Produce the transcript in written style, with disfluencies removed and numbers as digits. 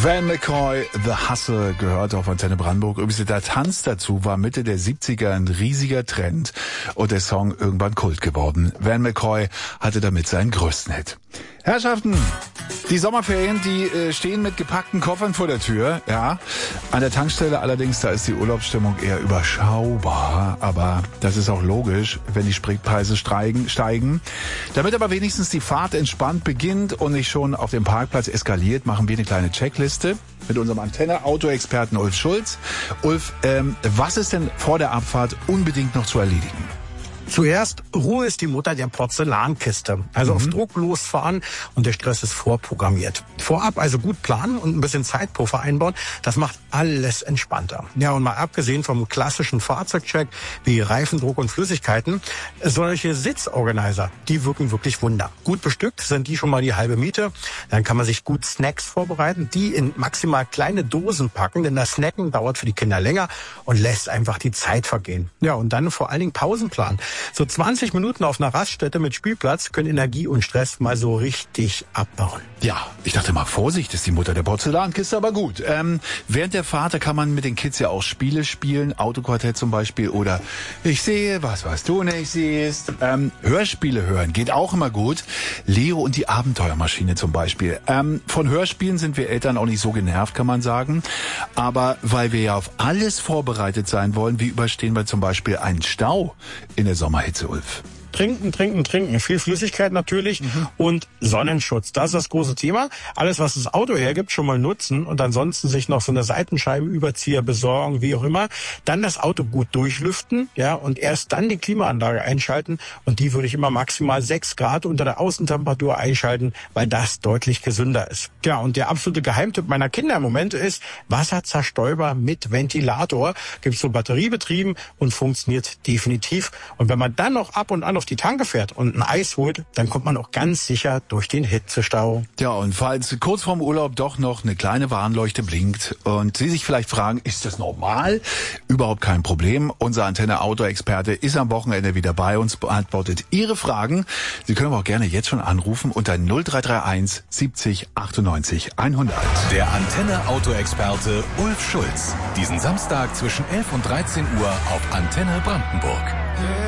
Van McCoy, The Hustle, gehört auf Antenne Brandenburg. Übrigens, der Tanz dazu war Mitte der 70er ein riesiger Trend und der Song irgendwann Kult geworden. Van McCoy hatte damit seinen größten Hit. Herrschaften, die Sommerferien, die stehen mit gepackten Koffern vor der Tür. Ja, an der Tankstelle allerdings, da ist die Urlaubsstimmung eher überschaubar. Aber das ist auch logisch, wenn die Spritpreise steigen. Damit aber wenigstens die Fahrt entspannt beginnt und nicht schon auf dem Parkplatz eskaliert, machen wir eine kleine Checkliste mit unserem Antenne-Auto-Experten Ulf Schulz. Ulf, was ist denn vor der Abfahrt unbedingt noch zu erledigen? Zuerst, Ruhe ist die Mutter der Porzellankiste. Also auf Druck losfahren und der Stress ist vorprogrammiert. Vorab also gut planen und ein bisschen Zeitpuffer einbauen. Das macht alles entspannter. Ja, und mal abgesehen vom klassischen Fahrzeugcheck wie Reifendruck und Flüssigkeiten, solche Sitzorganizer, die wirken wirklich Wunder. Gut bestückt sind die schon mal die halbe Miete. Dann kann man sich gut Snacks vorbereiten, die in maximal kleine Dosen packen, denn das Snacken dauert für die Kinder länger und lässt einfach die Zeit vergehen. Ja, und dann vor allen Dingen Pausenplan. So 20 Minuten auf einer Raststätte mit Spielplatz können Energie und Stress mal so richtig abbauen. Ja, ich dachte mal, Vorsicht ist die Mutter der Porzellankiste, aber gut. Während der Fahrt, da kann man mit den Kids ja auch Spiele spielen, Autoquartett zum Beispiel oder ich sehe, was du nicht siehst. Hörspiele hören geht auch immer gut. Leo und die Abenteuermaschine zum Beispiel. Von Hörspielen sind wir Eltern auch nicht so genervt, kann man sagen. Aber weil wir ja auf alles vorbereitet sein wollen, wie überstehen wir zum Beispiel einen Stau in der Sommerhitze, Ulf? Trinken. Viel Flüssigkeit natürlich und Sonnenschutz. Das ist das große Thema. Alles, was das Auto hergibt, schon mal nutzen und ansonsten sich noch so eine Seitenscheibenüberzieher besorgen, wie auch immer. Dann das Auto gut durchlüften, ja, und erst dann die Klimaanlage einschalten. Und die würde ich immer maximal 6 Grad unter der Außentemperatur einschalten, weil das deutlich gesünder ist. Ja, und der absolute Geheimtipp meiner Kinder im Moment ist Wasserzerstäuber mit Ventilator. Gibt's so batteriebetrieben und funktioniert definitiv. Und wenn man dann noch ab und an auf die Tanke fährt und ein Eis holt, dann kommt man auch ganz sicher durch den Hitzestau. Ja, und falls kurz vorm Urlaub doch noch eine kleine Warnleuchte blinkt und Sie sich vielleicht fragen, ist das normal? Überhaupt kein Problem. Unser Antenne-Auto-Experte ist am Wochenende wieder bei uns, beantwortet Ihre Fragen. Sie können aber auch gerne jetzt schon anrufen unter 0331 70 98 100. Der Antenne-Auto-Experte Ulf Schulz. Diesen Samstag zwischen 11 und 13 Uhr auf Antenne Brandenburg.